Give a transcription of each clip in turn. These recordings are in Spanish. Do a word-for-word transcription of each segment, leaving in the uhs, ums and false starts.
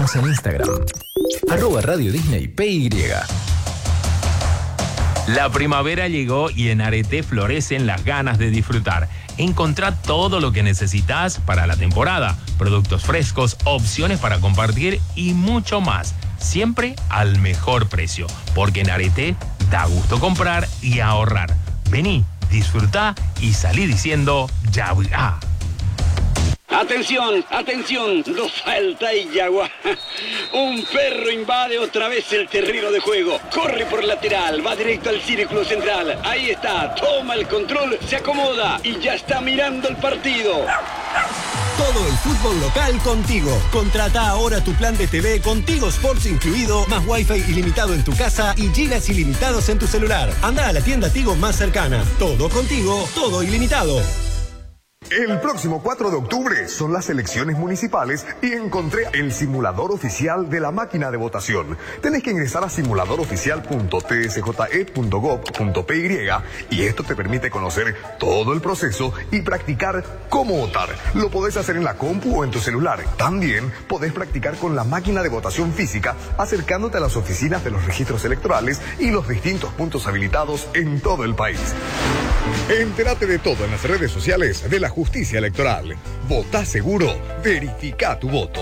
Seguinos en Instagram, arroba Radio Disney P Y. La primavera llegó y en Areté florecen las ganas de disfrutar. Encontrá todo lo que necesitas para la temporada. Productos frescos, opciones para compartir y mucho más. Siempre al mejor precio. Porque en Areté da gusto comprar y ahorrar. Vení, disfrutá y salí diciendo ya voy a. Atención, atención, nos falta Yagua. Un perro invade otra vez el terreno de juego. Corre por lateral, va directo al círculo central. Ahí está, toma el control, se acomoda y ya está mirando el partido. Todo el fútbol local contigo. Contrata ahora tu plan de T V con Tigo Sports incluido, más Wi-Fi ilimitado en tu casa y gigas ilimitados en tu celular. Anda a la tienda Tigo más cercana. Todo contigo, todo ilimitado. El próximo cuatro de octubre son las elecciones municipales y encontré el simulador oficial de la máquina de votación. Tenés que ingresar a simulador oficial punto t s j e punto gov punto p y y esto te permite conocer todo el proceso y practicar cómo votar. Lo podés hacer en la compu o en tu celular. También podés practicar con la máquina de votación física acercándote a las oficinas de los registros electorales y los distintos puntos habilitados en todo el país. Entérate de todo en las redes sociales de la Justicia Electoral. Votá seguro, verifica tu voto.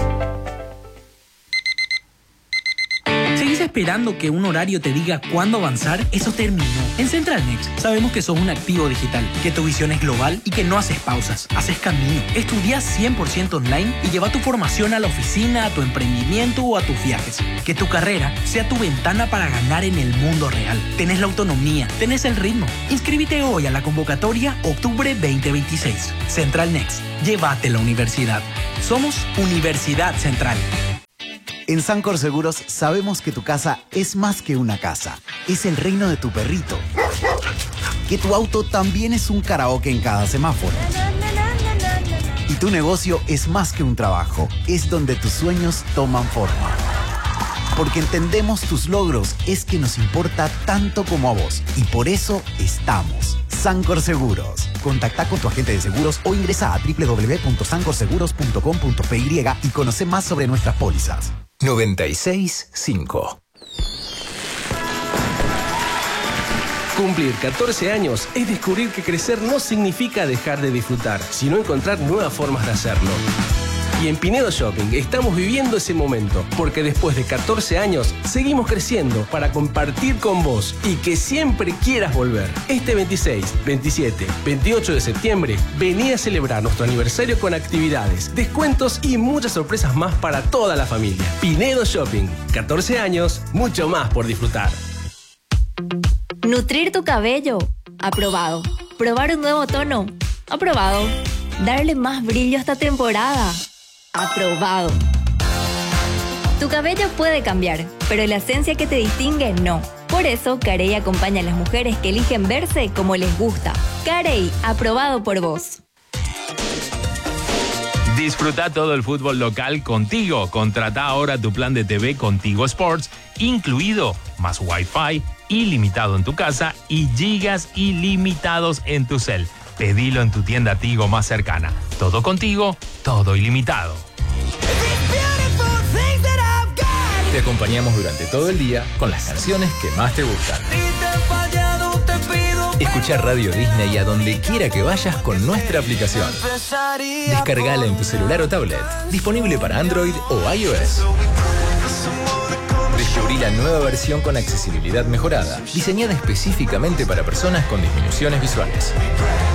¿Seguís esperando que un horario te diga cuándo avanzar? Eso terminó. En Central Next sabemos que sos un activo digital, que tu visión es global y que no haces pausas, haces camino. Estudiás cien por ciento online y lleva tu formación a la oficina, a tu emprendimiento o a tus viajes. Que tu carrera sea tu ventana para ganar en el mundo real. Tenés la autonomía, tenés el ritmo. Inscríbete hoy a la convocatoria Octubre veinte veintiséis. Central Next, llévate la universidad. Somos Universidad Central. En Sancor Seguros sabemos que tu casa es más que una casa. Es el reino de tu perrito. Que tu auto también es un karaoke en cada semáforo. Y tu negocio es más que un trabajo. Es donde tus sueños toman forma. Porque entendemos tus logros, es que nos importa tanto como a vos. Y por eso estamos. Sancor Seguros. Contacta con tu agente de seguros o ingresa a doble u doble u doble u punto sancor seguros punto com punto p y y conoce más sobre nuestras pólizas. noventa y seis punto cinco. Cumplir catorce años es descubrir que crecer no significa dejar de disfrutar, sino encontrar nuevas formas de hacerlo. Y en Pinedo Shopping estamos viviendo ese momento, porque después de catorce años seguimos creciendo para compartir con vos y que siempre quieras volver. Este veintiséis, veintisiete, veintiocho de septiembre, vení a celebrar nuestro aniversario con actividades, descuentos y muchas sorpresas más para toda la familia. Pinedo Shopping, catorce años, mucho más por disfrutar. Nutrir tu cabello, aprobado. Probar un nuevo tono, aprobado. Darle más brillo a esta temporada, aprobado. Tu cabello puede cambiar, pero la esencia que te distingue no. Por eso, Carey acompaña a las mujeres que eligen verse como les gusta. Carey, aprobado por vos. Disfruta todo el fútbol local contigo. Contrata ahora tu plan de T V con Tigo Sports, incluido más Wi-Fi ilimitado en tu casa y gigas ilimitados en tu cel. Pedilo en tu tienda Tigo más cercana. Todo contigo, todo ilimitado. Te acompañamos durante todo el día con las canciones que más te gustan. Escucha Radio Disney a donde quiera que vayas con nuestra aplicación. Descargala en tu celular o tablet. Disponible para Android o iOS. Descubrí la nueva versión con accesibilidad mejorada, diseñada específicamente para personas con disminuciones visuales.